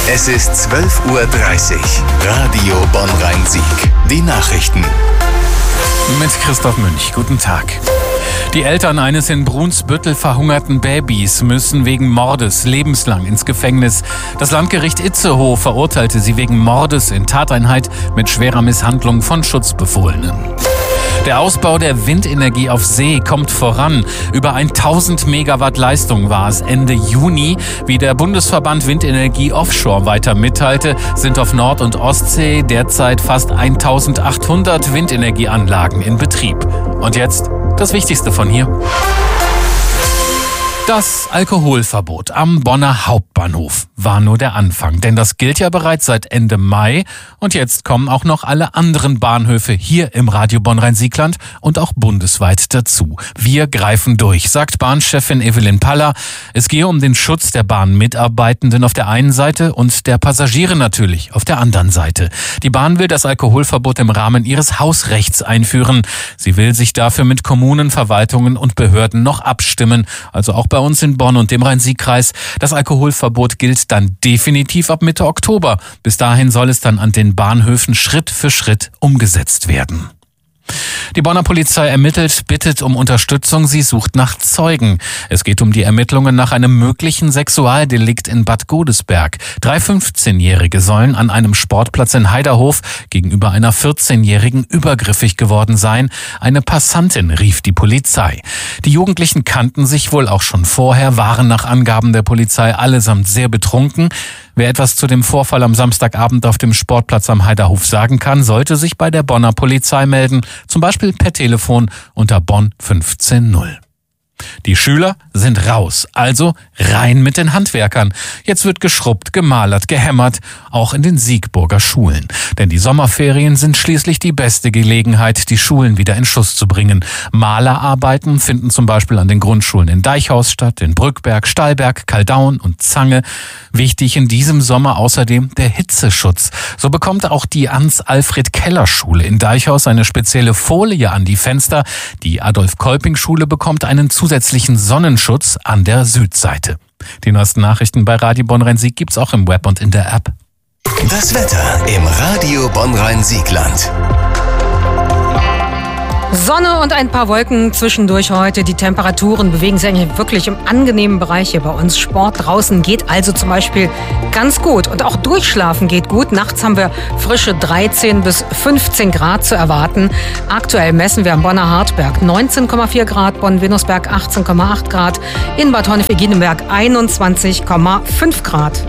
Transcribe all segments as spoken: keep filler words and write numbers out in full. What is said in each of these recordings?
Es ist zwölf Uhr dreißig. Radio Bonn-Rhein-Sieg. Die Nachrichten. Mit Christoph Münch. Guten Tag. Die Eltern eines in Brunsbüttel verhungerten Babys müssen wegen Mordes lebenslang ins Gefängnis. Das Landgericht Itzehoe verurteilte sie wegen Mordes in Tateinheit mit schwerer Misshandlung von Schutzbefohlenen. Der Ausbau der Windenergie auf See kommt voran. Über tausend Megawatt Leistung war es Ende Juni. Wie der Bundesverband Windenergie Offshore weiter mitteilte, sind auf Nord- und Ostsee derzeit fast eintausendachthundert Windenergieanlagen in Betrieb. Und jetzt das Wichtigste von hier. Das Alkoholverbot am Bonner Hauptbahnhof war nur der Anfang, denn das gilt ja bereits seit Ende Mai und jetzt kommen auch noch alle anderen Bahnhöfe hier im Radio Bonn-Rhein-Siegland und auch bundesweit dazu. Wir greifen durch, sagt Bahnchefin Evelyn Paller. Es gehe um den Schutz der Bahnmitarbeitenden auf der einen Seite und der Passagiere natürlich auf der anderen Seite. Die Bahn will das Alkoholverbot im Rahmen ihres Hausrechts einführen. Sie will sich dafür mit Kommunen, Verwaltungen und Behörden noch abstimmen, also auch bei uns in Bonn und dem Rhein-Sieg-Kreis. Das Alkoholverbot gilt dann definitiv ab Mitte Oktober. Bis dahin soll es dann an den Bahnhöfen Schritt für Schritt umgesetzt werden. Die Bonner Polizei ermittelt, bittet um Unterstützung, sie sucht nach Zeugen. Es geht um die Ermittlungen nach einem möglichen Sexualdelikt in Bad Godesberg. Drei fünfzehnjährige sollen an einem Sportplatz in Heiderhof gegenüber einer vierzehnjährigen übergriffig geworden sein. Eine Passantin rief die Polizei. Die Jugendlichen kannten sich wohl auch schon vorher, waren nach Angaben der Polizei allesamt sehr betrunken. Wer etwas zu dem Vorfall am Samstagabend auf dem Sportplatz am Heiderhof sagen kann, sollte sich bei der Bonner Polizei melden, zum Beispiel per Telefon unter Bonn fünfzehn null. Die Schüler sind raus, also rein mit den Handwerkern. Jetzt wird geschrubbt, gemalert, gehämmert, auch in den Siegburger Schulen. Denn die Sommerferien sind schließlich die beste Gelegenheit, die Schulen wieder in Schuss zu bringen. Malerarbeiten finden zum Beispiel an den Grundschulen in Deichhaus statt, in Brückberg, Stallberg, Kaldaun und Zange. Wichtig in diesem Sommer außerdem der Hitzeschutz. So bekommt auch die Hans-Alfred-Keller-Schule in Deichhaus eine spezielle Folie an die Fenster. Die Adolf-Kolping-Schule bekommt einen zusätzlichen Sonnenschutz an der Südseite. Die neuesten Nachrichten bei Radio Bonn-Rhein-Sieg gibt's auch im Web und in der App. Das Wetter im Radio Bonn-Rhein-Siegland. Sonne und ein paar Wolken zwischendurch heute. Die Temperaturen bewegen sich eigentlich wirklich im angenehmen Bereich hier bei uns. Sport draußen geht also zum Beispiel ganz gut. Und auch durchschlafen geht gut. Nachts haben wir frische dreizehn bis fünfzehn Grad zu erwarten. Aktuell messen wir am Bonner Hartberg neunzehn Komma vier Grad, Bonn-Winnosberg achtzehn Komma acht Grad, in Bad Honnef-Eginenberg einundzwanzig Komma fünf Grad.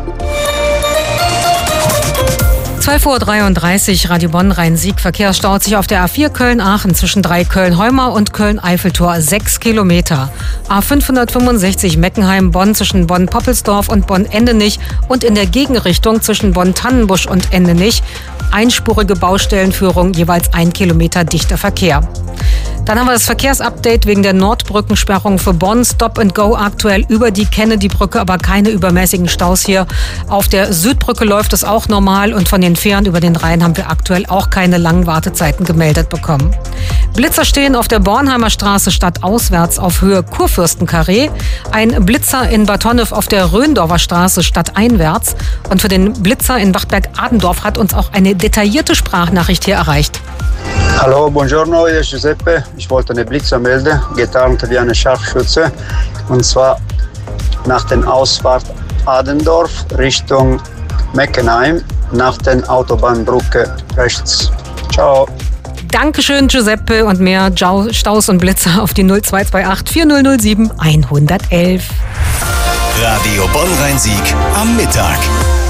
zwölf Uhr dreiunddreißig, Radio Bonn-Rhein-Sieg. Verkehr staut sich auf der A vier Köln-Aachen zwischen drei Köln-Heumau und Köln-Eiffeltor sechs Kilometer. A fünfhundertfünfundsechzig Meckenheim-Bonn zwischen Bonn-Poppelsdorf und Bonn-Endenich und in der Gegenrichtung zwischen Bonn-Tannenbusch und Endenich. Einspurige Baustellenführung, jeweils ein Kilometer dichter Verkehr. Dann haben wir das Verkehrsupdate wegen der Nordbrückensperrung für Bonn. Stop and Go aktuell über die Kennedy-Brücke, aber keine übermäßigen Staus hier. Auf der Südbrücke läuft es auch normal und von den Fähren über den Rhein haben wir aktuell auch keine langen Wartezeiten gemeldet bekommen. Blitzer stehen auf der Bornheimer Straße stadtauswärts auf Höhe Kurfürstenkarree. Ein Blitzer in Bad Honnef auf der Röndorfer Straße stadteinwärts. Und für den Blitzer in Wachtberg-Adendorf hat uns auch eine detaillierte Sprachnachricht hier erreicht. Hallo, buongiorno, hier ist Giuseppe. Ich wollte eine Blitzer melden, getarnt wie eine Scharfschütze. Und zwar nach der Ausfahrt Adendorf Richtung Meckenheim, nach der Autobahnbrücke rechts. Ciao. Dankeschön, Giuseppe, und mehr Staus und Blitzer auf die null zwei zwei acht vier null null sieben eins eins eins. Radio Bonn-Rhein-Sieg am Mittag.